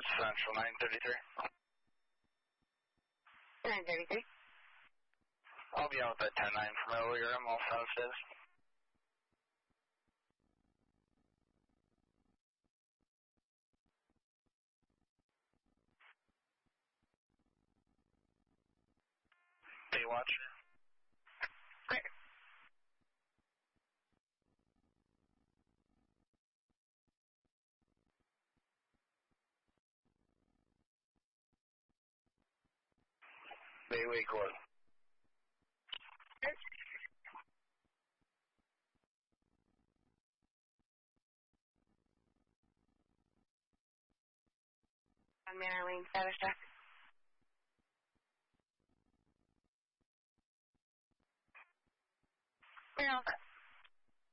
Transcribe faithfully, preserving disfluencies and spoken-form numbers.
Central nine thirty-three. nine thirty-three. I'll be out with that ten nine from earlier. I'm all sensitive. Baywatch. Clear. Bay Lakewood. Clear. On Manor Lane, status check. We're all set.